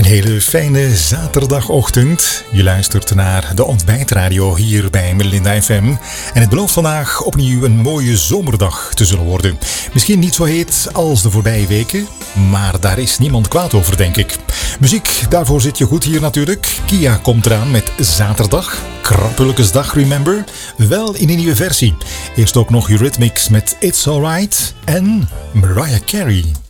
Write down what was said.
hele fijne zaterdagochtend. Je luistert naar de ontbijtradio hier bij Melinda FM. En het belooft vandaag opnieuw een mooie zomerdag te zullen worden. Misschien niet zo heet als de voorbije weken, maar daar is niemand kwaad over, denk ik. Muziek, daarvoor zit je goed hier natuurlijk. Kia komt eraan met Zaterdag. Krappelukesdag, remember? Wel in een nieuwe versie. Eerst ook nog Eurythmics met It's Alright en Mariah Carey.